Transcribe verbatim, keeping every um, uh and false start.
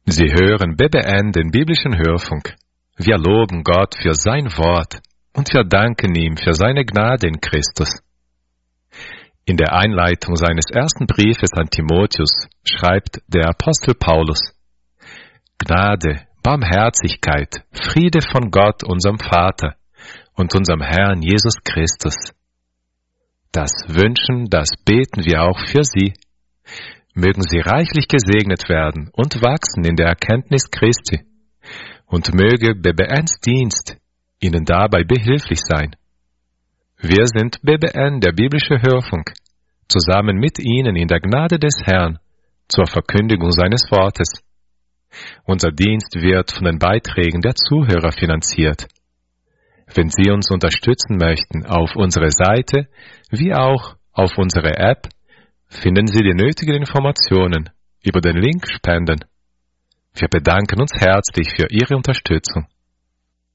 Sie hören B B N, den biblischen Hörfunk. Wir loben Gott für sein Wort und wir danken ihm für seine Gnade in Christus. In der Einleitung seines ersten Briefes an Timotheus schreibt der Apostel Paulus: Gnade, Barmherzigkeit, Friede von Gott, unserem Vater und unserem Herrn Jesus Christus. Das wünschen, das beten wir auch für Sie. Mögen Sie reichlich gesegnet werden und wachsen in der Erkenntnis Christi. Und möge B B Ns Dienst Ihnen dabei behilflich sein. Wir sind B B N, der biblische Hörfunk, zusammen mit Ihnen in der Gnade des Herrn zur Verkündigung seines Wortes. Unser Dienst wird von den Beiträgen der Zuhörer finanziert. Wenn Sie uns unterstützen möchten, auf unsere Seite wie auch auf unsere App finden Sie die nötigen Informationen über den Link Spenden. Wir bedanken uns herzlich für Ihre Unterstützung.